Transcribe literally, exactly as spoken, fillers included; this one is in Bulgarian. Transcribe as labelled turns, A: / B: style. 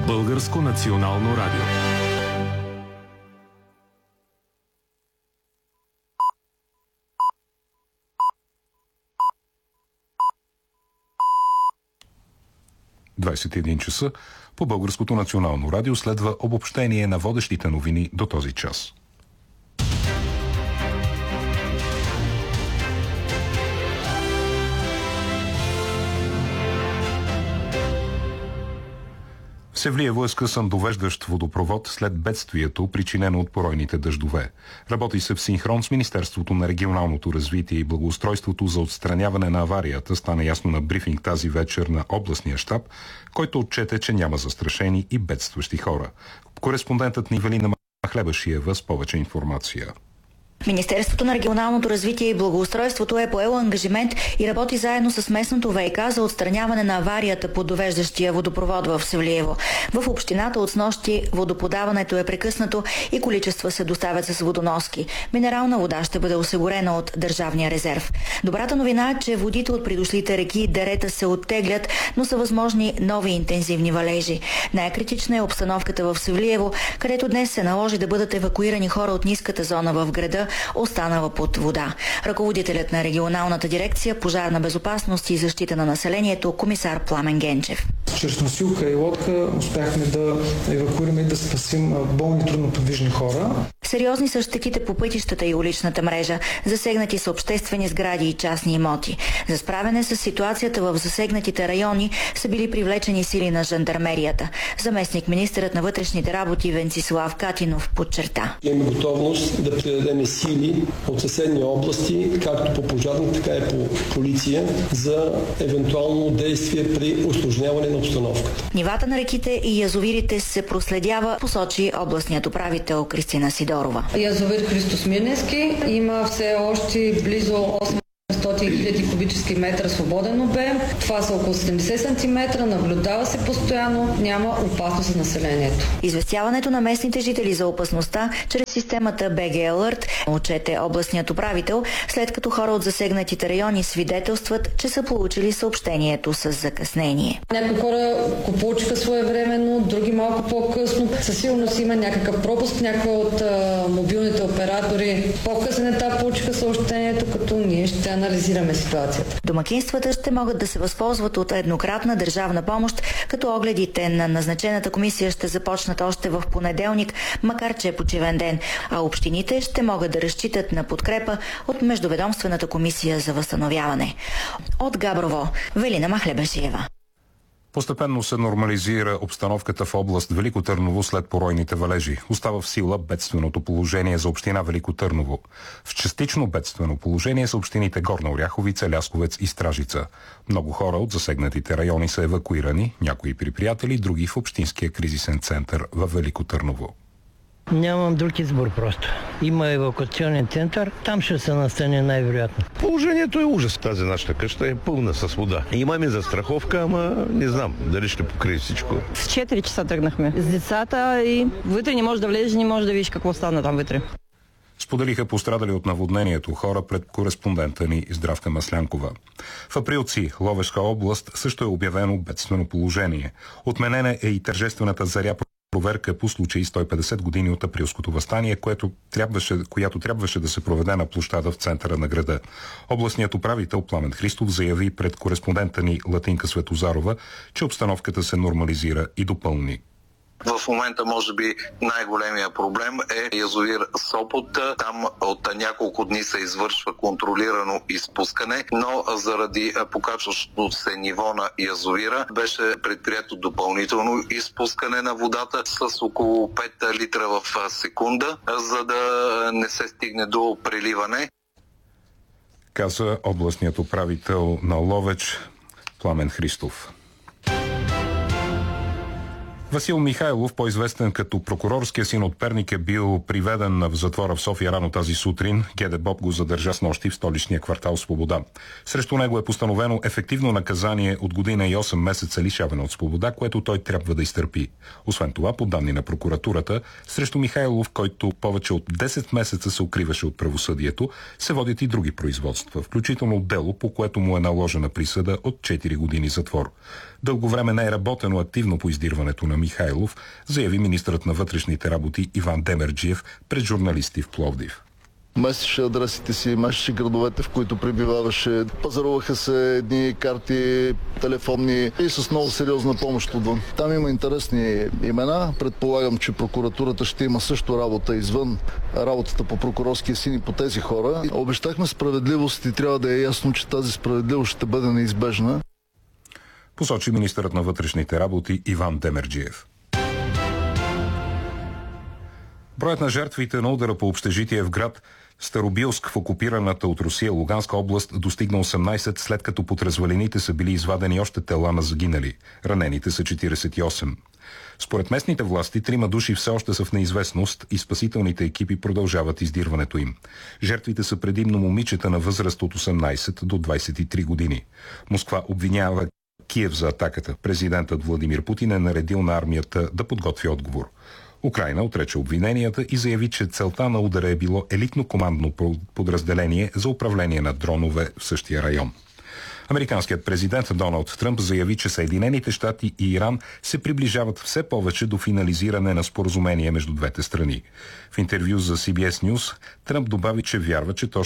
A: Българско национално радио. двадесет и един часа по Българското национално радио следва обобщение на водещите новини до този час. В Севлиево е скъсан довеждащ водопровод след бедствието, причинено от поройните дъждове. Работи се в синхрон с Министерството на регионалното развитие и благоустройството за отстраняване на аварията, стана ясно на брифинг тази вечер на областния щаб, който отчете, че няма застрашени и бедстващи хора. Кореспондентът ни Велина Хлебашиева с повече информация.
B: Министерството на регионалното развитие и благоустройството е поело ангажимент и работи заедно с местното ВиК за отстраняване на аварията по довеждащия водопровод в Севлиево. В общината от снощи водоподаването е прекъснато и количества се доставят с водоноски. Минерална вода ще бъде осигурена от Държавния резерв. Добрата новина е, че водите от придошлите реки и дерета се оттеглят, но са възможни нови интензивни валежи. Най-критична е обстановката в Севлиево, където днес се наложи да бъдат евакуирани хора от ниската зона в града, останала под вода. Ръководителят на регионалната дирекция пожарна безопасност и защита на населението, комисар Пламен Генчев.
C: Чрез носилка и лодка успяхме да евакуираме и да спасим болни трудноподвижни хора.
B: Сериозни са щетите по пътищата и уличната мрежа. Засегнати са обществени сгради и частни имоти. За справяне с ситуацията в засегнатите райони са били привлечени сили на жандармерията. Заместник министърът на вътрешните работи Венцислав Катинов подчерта.
D: Имаме готовност да предадем сили от съседни области, както по пожарна, така и по полиция, за евентуално действие при усложняване на обстановката.
B: Нивата на реките и язовирите се проследява, посочи областният управител Кристина Сидорова.
E: Язовир Христос Мирненски има все още близо осемстотин хиляди кубически метра свободен обем. Това са около седемдесет сантиметра, наблюдава се постоянно, няма опасност за населението.
B: Известяването на местните жители за опасността чрез системата би джи Alert отчете областният управител, след като хора от засегнатите райони свидетелстват, че са получили съобщението с закъснение.
E: Някои хора го получиха своевременно, други малко по-късно. Със сигурност има някакъв пропуск. Някои от а, мобилните оператори по-късен етап получиха съобщението, като ние ще анализираме ситуацията.
B: Домакинствата ще могат да се възползват от еднократна държавна помощ, като огледите на назначената комисия ще започнат още в понеделник, макар че е почивен ден, а общините ще могат да разчитат на подкрепа от Междуведомствената комисия за възстановяване. От Габрово, Велина Махлебашиева.
A: Постепенно се нормализира обстановката в област Велико Търново след поройните валежи. Остава в сила бедственото положение за община Велико Търново. В частично бедствено положение са общините Горна Оряховица, Лясковец и Стражица. Много хора от засегнатите райони са евакуирани, някои при приятели, други в общинския кризисен център във Велико Търново.
F: Нямам друг избор просто. Има евакуационен център, там ще се настане най-вероятно.
G: Положението е ужас. Тази нашата къща е пълна с вода. Имаме застраховка, ама не знам дали ще покрие всичко.
H: В четири часа тръгнахме с децата и вътре не може да влезеш, не може да видиш какво стана там вътре.
A: Споделиха пострадали от наводнението хора пред кореспондента ни Здравка Маслянкова. В Априлци, Ловешка област, също е обявено бедствено положение. Отменена е и тържествената заря проверка по случай сто и петдесет години от априлското въстание, което трябваше, която трябваше да се проведе на площада в центъра на града. Областният управител Пламен Христов заяви пред кореспондента ни Латинка Светозарова, че обстановката се нормализира и допълни.
I: В момента, може би, най-големия проблем е язовир Сопот. Там от няколко дни се извършва контролирано изпускане, но заради покачващото се ниво на язовира беше предприето допълнително изпускане на водата с около пет литра в секунда, за да не се стигне до преливане.
A: Каза областният управител на Ловеч Пламен Христов. Васил Михайлов, по-известен като прокурорския син от Перник, е бил приведен в затвора в София рано тази сутрин. ГДБОП го задържа с нощи в столичния квартал Свобода. Срещу него е постановено ефективно наказание от година и осем месеца лишаване от свобода, което той трябва да изтърпи. Освен това, по данни на прокуратурата, срещу Михайлов, който повече от десет месеца се укриваше от правосъдието, се водят и други производства, включително дело, по което му е наложена присъда от четири години затвор. Дълго време не е работено активно по издирването на Михайлов, заяви министърът на вътрешните работи Иван Демерджиев пред журналисти в Пловдив.
J: Местеше адресите си, местеше градовете, в които пребиваваше. Пазаруваха се едни карти, телефонни и с много сериозна помощ отвън. Там има интересни имена. Предполагам, че прокуратурата ще има също работа извън работата по прокурорския син и по тези хора. Обещахме справедливост и трябва да е ясно, че тази справедливост ще бъде неизбежна.
A: Посочи министърът на вътрешните работи Иван Демерджиев. Броят на жертвите на удара по общежитие в град Старобилск в окупираната от Русия Луганска област достигна осемнайсет, след като под развалините са били извадени още тела на загинали. Ранените са четирийсет и осем. Според местните власти, трима души все още са в неизвестност и спасителните екипи продължават издирването им. Жертвите са предимно момичета на възраст от осемнайсет до двайсет и три години. Москва обвинява Киев за атаката. Президентът Владимир Путин е наредил на армията да подготви отговор. Украйна отрече обвиненията и заяви, че целта на удара е било елитно командно подразделение за управление на дронове в същия район. Американският президент Доналд Тръмп заяви, че Съединените щати и Иран се приближават все повече до финализиране на споразумение между двете страни. В интервю за Си Би Ес News Тръмп добави, че вярва, че то